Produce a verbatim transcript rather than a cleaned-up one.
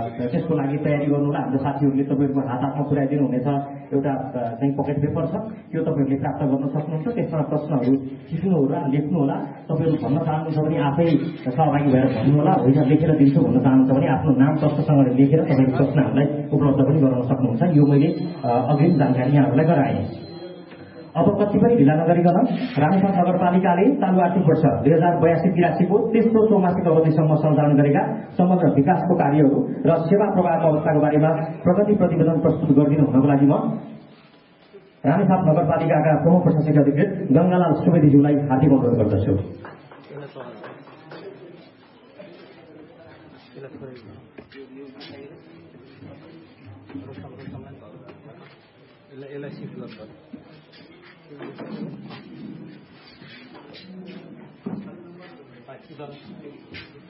त्यसको लागि तयारी गर्नु होला। हाम्रो साथीहरूले तपाईँहरूको हात हातमा पुर्याइदिनु हुनेछ एउटा चाहिँ पकेट पेपर छ, त्यो तपाईँहरूले प्राप्त गर्न सक्नुहुन्छ। त्यसमा प्रश्नहरू सिक्नु होला, लेख्नु होला। तपाईँहरू भन्न चाहनुहुन्छ भने आफै सहभागी भएर भन्नु होला, होइन लेखेर दिन्छु भन्न चाहनुहुन्छ भने आफ्नो नाम तथ्यसँगले लेखेर तपाईँको प्रश्न हामीलाई उपलब्ध पनि गराउन सक्नुहुन्छ। यो मैले अग्रिम जानकारी यहाँहरूलाई गराएँ। अब कति पनि ढिला नगरिकन रामेछाप नगरपालिकाले चालु आर्थिक वर्ष दुई हजार बयासी तिरासीको तेस्रो चौमासिक अवधिसम्म सञ्चालन गरेका समग्र विकासको कार्यहरू र सेवा प्रवाहको अवस्थाको बारेमा प्रगति प्रतिवेदन प्रस्तुत गरिदिनु हुनको लागि म रामेछाप नगरपालिकाका प्रमुख प्रशासकीय अधिकृत गंगालाल सुवेदीज्यूलाई हार्दिक अनुरोध गर्दछु। Thank you.